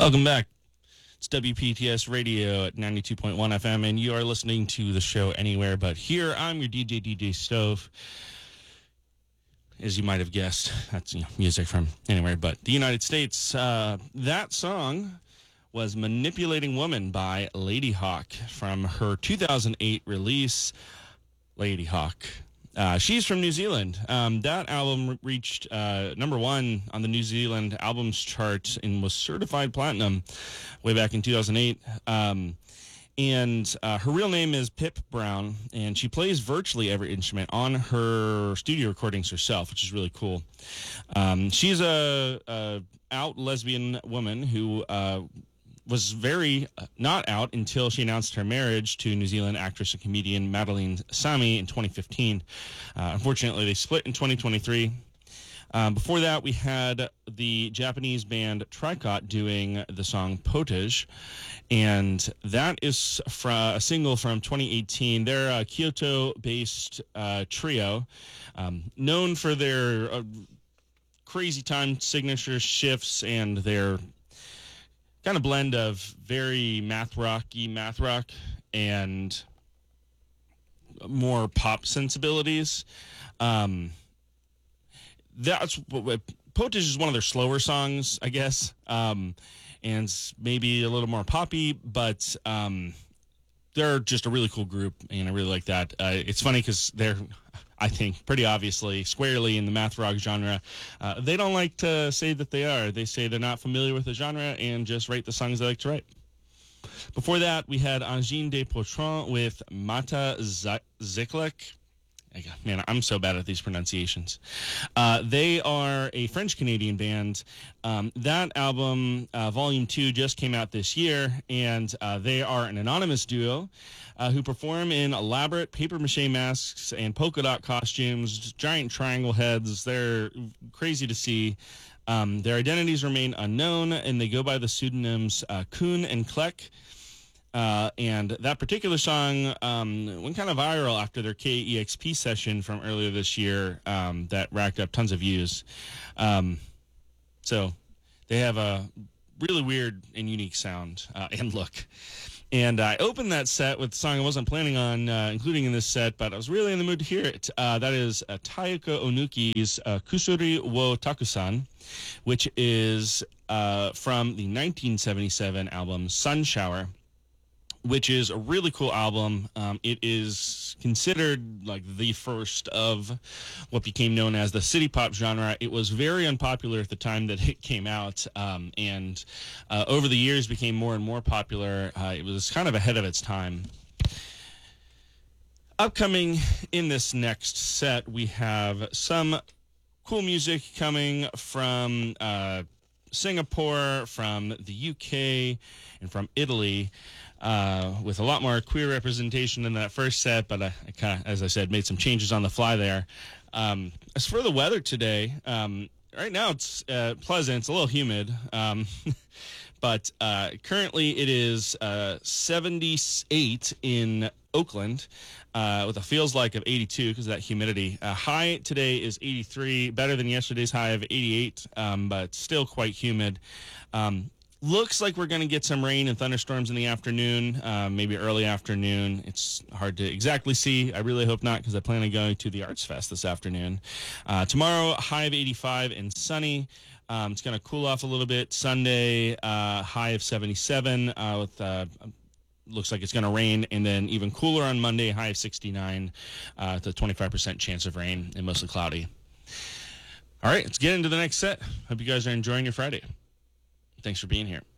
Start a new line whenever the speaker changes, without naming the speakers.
Welcome back. It's WPTS Radio at 92.1 FM, and you are listening to the show Anywhere But Here. I'm your DJ Stove. As you might have guessed, that's music from anywhere but the United States. That song was Manipulating Woman by Ladyhawke from her 2008 release, Ladyhawke. She's from New Zealand. That album reached number one on the New Zealand albums chart and was certified platinum way back in 2008. And her real name is Pip Brown, and she plays virtually every instrument on her studio recordings herself, which is really cool. She's a out lesbian woman who was very not out until she announced her marriage to New Zealand actress and comedian Madeline Sami in 2015. Unfortunately, they split in 2023. Before that, we had the Japanese band Tricot doing the song Potage, and that is a single from 2018. They're a Kyoto-based trio, known for their crazy time signature shifts and their kind of blend of very math rock and more pop sensibilities. That's what Potage is one of their slower songs, I guess, and maybe a little more poppy, but they're just a really cool group, and I really like that. It's funny because they're, I think, pretty obviously squarely in the math rock genre. They don't like to say that they are. They say they're not familiar with the genre and just write the songs they like to write. Before that, we had Angine de Potron with Mata Ziklek. Man, I'm so bad at these pronunciations. They are a French-Canadian band. That album, Volume 2, just came out this year, and they are an anonymous duo who perform in elaborate papier-mâché masks and polka dot costumes, giant triangle heads. They're crazy to see. Their identities remain unknown, and they go by the pseudonyms Kuhn and Kleck. And that particular song went kind of viral after their KEXP session from earlier this year that racked up tons of views. So they have a really weird and unique sound and look. And I opened that set with a song I wasn't planning on including in this set, but I was really in the mood to hear it. That is Taika Onuki's Kusuri wo Takusan, which is from the 1977 album Sun Shower, which is a really cool album. It is considered like the first of what became known as the city pop genre. It was very unpopular at the time that it came out, and over the years became more and more popular. It was kind of ahead of its time. Upcoming in this next set, we have some cool music coming from Singapore, from the UK, and from Italy. With a lot more queer representation in that first set, but I kind of, as I said, made some changes on the fly there. As for the weather today, right now it's pleasant. It's a little humid, but currently it is 78 in Oakland with a feels like of 82 because of that humidity. High today is 83, better than yesterday's high of 88, but still quite humid. Looks like we're going to get some rain and thunderstorms in the afternoon, maybe early afternoon. It's hard to exactly see. I really hope not because I plan on going to the Arts Fest this afternoon. Tomorrow, high of 85 and sunny. It's going to cool off a little bit. Sunday, high of 77 with looks like it's going to rain, and then even cooler on Monday, high of 69 with a 25% chance of rain and mostly cloudy. All right, let's get into the next set. Hope you guys are enjoying your Friday. Thanks for being here.